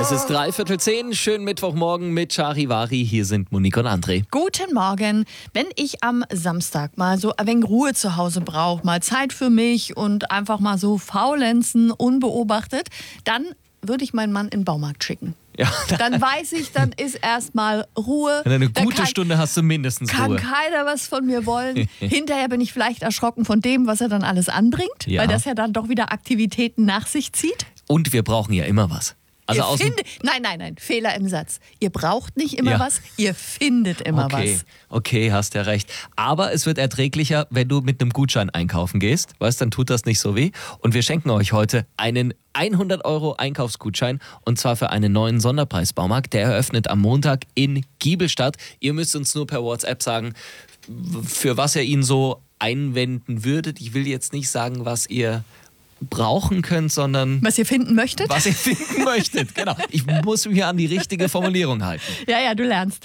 Es ist 9:45, schönen Mittwochmorgen mit Charivari. Hier sind Monique und André. Guten Morgen. Wenn ich am Samstag mal so ein wenig Ruhe zu Hause brauche, mal Zeit für mich und einfach mal so faulenzen, unbeobachtet, dann würde ich meinen Mann in den Baumarkt schicken. Ja. Dann weiß ich, dann ist erstmal Ruhe. Eine Dann gute Stunde hast du mindestens kann Ruhe. keiner was von mir wollen. Hinterher bin ich vielleicht erschrocken von dem, was er dann alles anbringt, Ja. weil das ja dann doch wieder Aktivitäten nach sich zieht. Und wir brauchen ja immer was. Also Nein, Fehler im Satz. Ihr braucht nicht immer Ja. was, ihr findet immer was. Okay, hast ja recht. Aber es wird erträglicher, wenn du mit einem Gutschein einkaufen gehst. Weißt, dann tut das nicht so weh. Und wir schenken euch heute einen 100 € Einkaufsgutschein. Und zwar für einen neuen Sonderpreisbaumarkt. Der eröffnet am Montag in Giebelstadt. Ihr müsst uns nur per WhatsApp sagen, für was ihr ihn so einwenden würdet. Ich will jetzt nicht sagen, was ihr brauchen könnt, sondern Was ihr finden möchtet? was ihr finden möchtet. Genau. Ich muss mich an die richtige Formulierung halten. Ja, du lernst.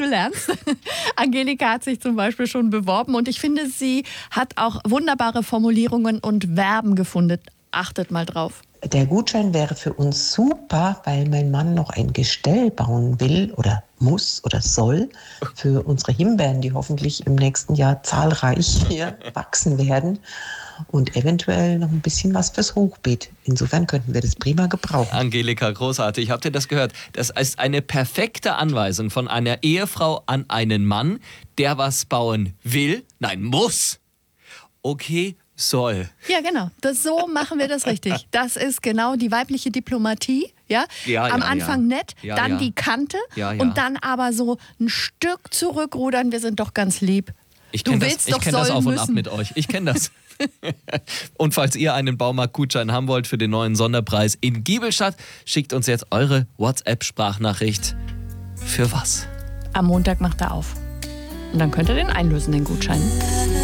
Angelika hat sich zum Beispiel schon beworben und ich finde, sie hat auch wunderbare Formulierungen und Verben gefunden. Achtet mal drauf. Der Gutschein wäre für uns super, weil mein Mann noch ein Gestell bauen will oder muss oder soll für unsere Himbeeren, die hoffentlich im nächsten Jahr zahlreich hier wachsen werden. Und eventuell noch ein bisschen was fürs Hochbeet. Insofern könnten wir das prima gebrauchen. Angelika, großartig. Habt ihr das gehört? Das ist eine perfekte Anweisung von einer Ehefrau an einen Mann, der was bauen will. Nein, muss. Okay, soll. Ja, genau. So machen wir das richtig. Das ist genau die weibliche Diplomatie. Ja? Am Anfang nett, dann die Kante und dann aber so ein Stück zurückrudern. Wir sind doch ganz lieb. Ich kenne das auf und ab mit euch. Ich kenne das. Und falls ihr einen Baumarkt-Gutschein haben wollt für den neuen Sonderpreis in Giebelstadt, schickt uns jetzt eure WhatsApp-Sprachnachricht. Für was? Am Montag macht er auf. Und dann könnt ihr den einlösen, den Gutschein.